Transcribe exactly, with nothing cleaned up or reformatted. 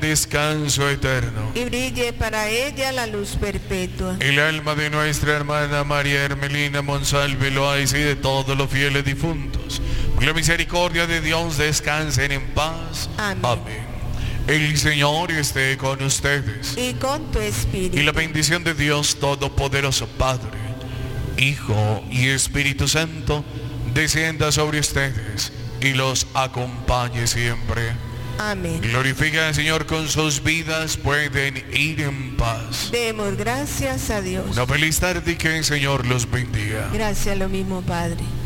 descanso eterno. Y brille para ella la luz perpetua. El alma de nuestra hermana María Hermelina Monsalve Loaiza y de todos los fieles difuntos, por la misericordia de Dios, descansen en paz. Amén. Amén. El Señor esté con ustedes. Y con tu espíritu. Y la bendición de Dios Todopoderoso, Padre, Hijo y Espíritu Santo, descienda sobre ustedes y los acompañe siempre. Amén. Glorifica al Señor con sus vidas, pueden ir en paz. Demos gracias a Dios. Una feliz tarde y que el Señor los bendiga. Gracias, lo mismo, Padre.